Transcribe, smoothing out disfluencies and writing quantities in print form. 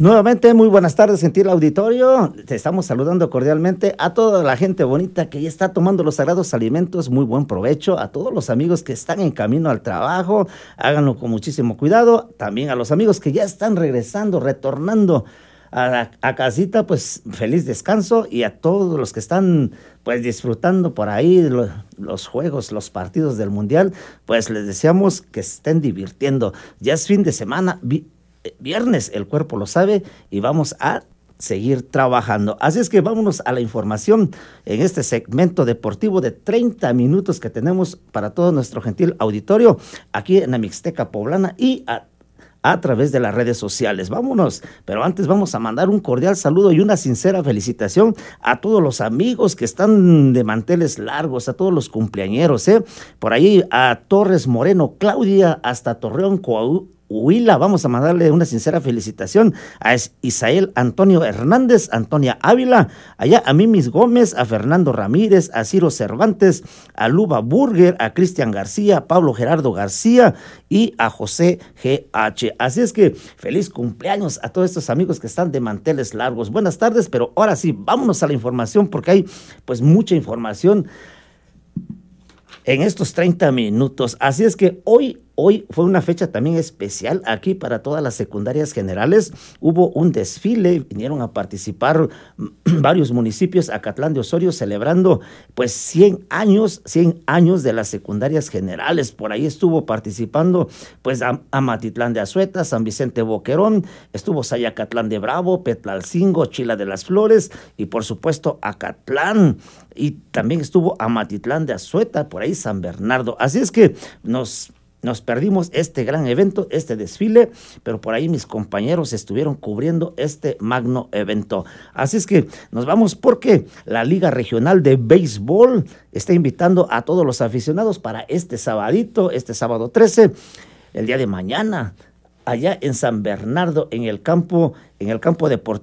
Nuevamente, muy buenas tardes, gentil auditorio. Te estamos saludando cordialmente a toda la gente bonita que ya está tomando los sagrados alimentos. Muy buen provecho a todos los amigos que están en camino al trabajo. Háganlo con muchísimo cuidado. También a los amigos que ya están regresando, retornando a casita, pues feliz descanso. Y a todos los que están pues disfrutando por ahí los juegos, los partidos del Mundial, pues les deseamos que estén divirtiendo. Ya es fin de semana, viernes, el cuerpo lo sabe, y vamos a seguir trabajando. Así es que vámonos a la información en este segmento deportivo de 30 minutos que tenemos para todo nuestro gentil auditorio aquí en la Mixteca Poblana y a través de las redes sociales. Vámonos, pero antes vamos a mandar un cordial saludo y una sincera felicitación a todos los amigos que están de manteles largos, a todos los cumpleañeros, por ahí a Torres Moreno, Claudia, hasta Torreón, Huila. Vamos a mandarle una sincera felicitación a Isael Antonio Hernández, Antonia Ávila, allá a Mimis Gómez, a Fernando Ramírez, a Ciro Cervantes, a Luba Burger, a Cristian García, a Pablo Gerardo García y a José GH. Así es que feliz cumpleaños a todos estos amigos que están de manteles largos. Buenas tardes, pero ahora sí, vámonos a la información porque hay pues mucha información en estos 30 minutos. Así es que hoy fue una fecha también especial aquí para todas las secundarias generales. Hubo un desfile, vinieron a participar varios municipios, Acatlán de Osorio, celebrando pues 100 años de las secundarias generales. Por ahí estuvo participando pues Amatitlán de Azueta, San Vicente Boquerón, estuvo Sayacatlán de Bravo, Petlalcingo, Chila de las Flores y por supuesto Acatlán. Y también estuvo Amatitlán de Azueta, por ahí San Bernardo. Así es que nos perdimos este gran evento, este desfile, pero por ahí mis compañeros estuvieron cubriendo este magno evento. Así es que nos vamos porque la Liga Regional de Béisbol está invitando a todos los aficionados para este sábado 13, el día de mañana, allá en San Bernardo, en el campo deportivo